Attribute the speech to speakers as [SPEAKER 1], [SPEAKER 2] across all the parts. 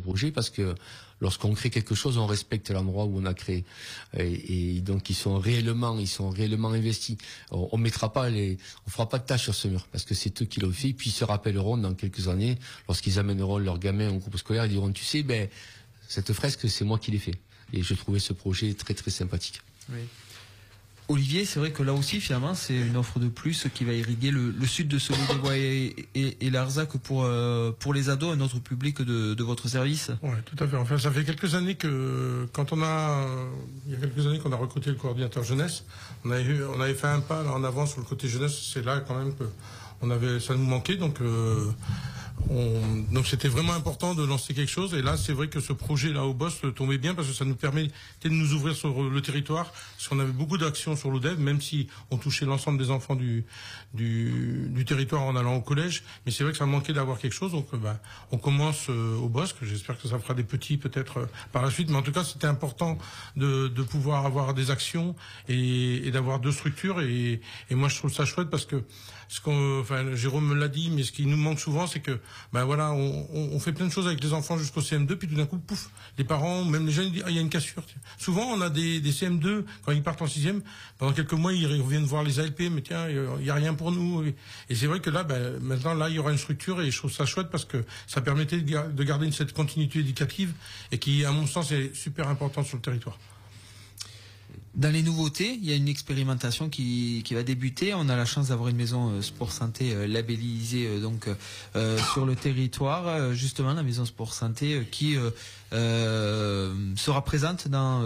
[SPEAKER 1] projet parce que lorsqu'on crée quelque chose, on respecte l'endroit où on a créé. Et donc, ils sont réellement investis. On mettra pas on fera pas de tâches sur ce mur parce que c'est eux qui l'ont fait. Puis ils se rappelleront dans quelques années, lorsqu'ils amèneront leurs gamins au groupe scolaire, ils diront, tu sais, cette fresque, c'est moi qui l'ai fait. Et je trouvais ce projet très, très sympathique.
[SPEAKER 2] Oui. Olivier, c'est vrai que là aussi, finalement, c'est une offre de plus qui va irriguer le sud de Sollier-des-Bois et Larzac pour les ados, un autre public de votre service.
[SPEAKER 3] Ouais, tout à fait. Enfin, ça fait quelques années il y a quelques années qu'on a recruté le coordinateur jeunesse. On avait fait un pas là en avant sur le côté jeunesse. C'est là quand même que ça nous manquait. Donc c'était vraiment important de lancer quelque chose. Et là, c'est vrai que ce projet là au Bosc tombait bien parce que ça nous permettait de nous ouvrir sur le territoire. Parce qu'on avait beaucoup d'actions sur l'ODEV, même si on touchait l'ensemble des enfants du territoire en allant au collège. Mais c'est vrai que ça manquait d'avoir quelque chose. Donc, on commence au Bosc. J'espère que ça fera des petits peut-être par la suite. Mais en tout cas, c'était important de pouvoir avoir des actions et d'avoir deux structures. Et moi, je trouve ça chouette parce que Jérôme me l'a dit, mais ce qui nous manque souvent, c'est que, on fait plein de choses avec les enfants jusqu'au CM2, puis tout d'un coup, pouf, les parents, même les jeunes, disent, il y a une cassure. Souvent, on a des CM2, quand ils partent en 6e, pendant quelques mois, ils reviennent voir les ALP, mais tiens, il y a rien pour nous. Et c'est vrai que là, maintenant, là, il y aura une structure, et je trouve ça chouette parce que ça permettait de garder cette continuité éducative, et qui, à mon sens, est super importante sur le territoire.
[SPEAKER 2] Dans les nouveautés, il y a une expérimentation qui va débuter. On a la chance d'avoir une maison sport santé labellisée sur le territoire. Justement, la maison sport santé qui sera présente dans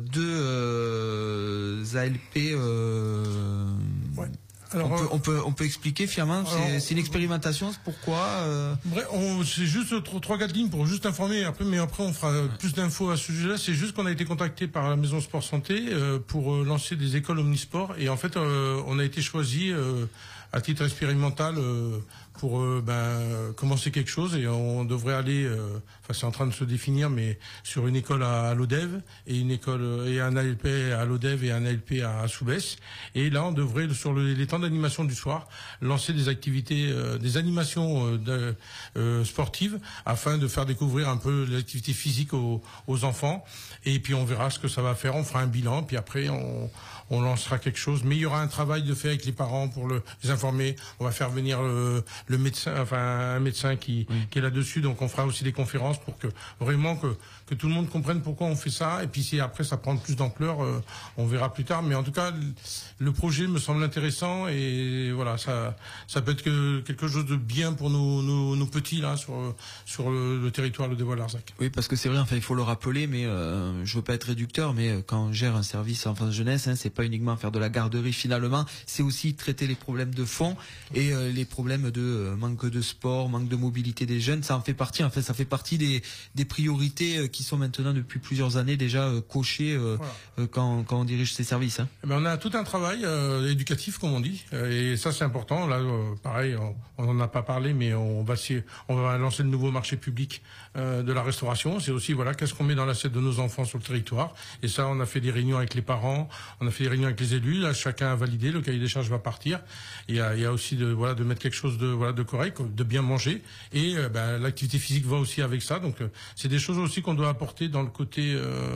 [SPEAKER 2] deux ALP.
[SPEAKER 3] Ouais. Alors,
[SPEAKER 2] on peut expliquer finalement, c'est une expérimentation, c'est pourquoi
[SPEAKER 3] Bref, c'est juste 3-4 lignes pour juste informer. Mais après on fera plus d'infos à ce sujet-là. C'est juste qu'on a été contacté par la maison sport santé pour lancer des écoles omnisport, et en fait on a été choisi à titre expérimental pour commencer quelque chose, et on devrait aller c'est en train de se définir, mais sur une école à l'ODEV et une école et un ALP à l'ODEV et un ALP à Soubès. Et là on devrait sur les temps d'animation du soir lancer des activités des animations sportives afin de faire découvrir un peu l'activité physique aux enfants, et puis on verra ce que ça va faire. On fera un bilan, puis après on lancera quelque chose, mais il y aura un travail de fait avec les parents pour les informer. On va faire venir le médecin, un médecin qui est là-dessus. Donc on fera aussi des conférences pour que vraiment que tout le monde comprenne pourquoi on fait ça. Et puis si après ça prend plus d'ampleur, on verra plus tard. Mais en tout cas, le projet me semble intéressant, et voilà, ça peut être quelque chose de bien pour nos petits là sur le territoire de Des-Bois-Larzac.
[SPEAKER 2] Oui, parce que c'est vrai, enfin il faut le rappeler, mais je veux pas être réducteur, mais quand on gère un service enfance-jeunesse, c'est pas uniquement faire de la garderie finalement, c'est aussi traiter les problèmes de fond et les problèmes de manque de sport, manque de mobilité des jeunes. Ça en fait partie. En fait, ça fait partie des priorités qui sont maintenant depuis plusieurs années déjà cochées quand on dirige ces services.
[SPEAKER 3] On a tout un travail éducatif, comme on dit, et ça c'est important. Là, pareil, on en a pas parlé, mais on va lancer le nouveau marché public de la restauration. C'est aussi qu'est-ce qu'on met dans l'assiette de nos enfants sur le territoire. Et ça, on a fait des réunions avec les parents, on a fait des réunions avec les élus. Là, chacun a validé, le cahier des charges va partir. Il y a aussi de mettre quelque chose de correct, de bien manger, et l'activité physique va aussi avec ça. Donc c'est des choses aussi qu'on doit apporter dans le côté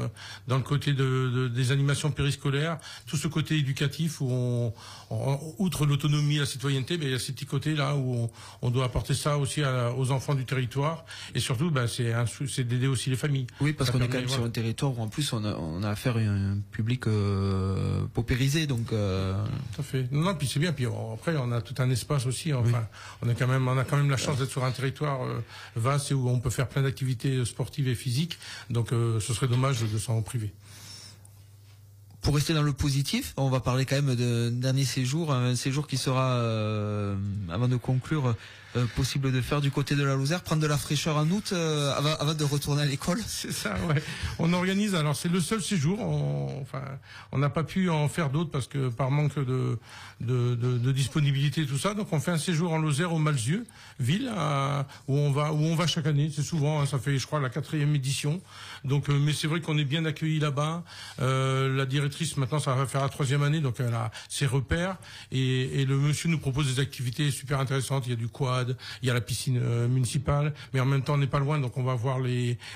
[SPEAKER 3] des animations périscolaires, tout ce côté éducatif où outre l'autonomie, la citoyenneté, il y a ces petits côtés là où on doit apporter ça aussi aux enfants du territoire, et surtout c'est d'aider aussi les familles.
[SPEAKER 2] Oui, parce qu'on est quand même sur un territoire où en plus on a affaire à un public paupérisé, donc
[SPEAKER 3] tout à fait. Non, puis c'est bien, puis après on a tout un espace aussi, enfin on a quand même la chance d'être sur un territoire vaste et où on peut faire plein d'activités sportives et physiques, donc ce serait dommage de s'en priver.
[SPEAKER 2] Pour rester dans le positif, on va parler quand même d'un dernier séjour, un séjour qui sera, avant de conclure, possible de faire du côté de la Lozère, prendre de la fraîcheur en août avant de retourner à l'école.
[SPEAKER 3] C'est ça, ouais. On organise, alors c'est le seul séjour, on n'a pas pu en faire d'autres parce que par manque de disponibilité et tout ça, donc on fait un séjour en Lozère au Malzieu, ville, où on va chaque année, c'est souvent, ça fait je crois la 4e édition, donc mais c'est vrai qu'on est bien accueillis là-bas, la directrice maintenant ça va faire la 3e année, donc elle a ses repères, et le monsieur nous propose des activités super intéressantes. Il y a du quad, il y a la piscine municipale, mais en même temps on n'est pas loin, donc on va voir les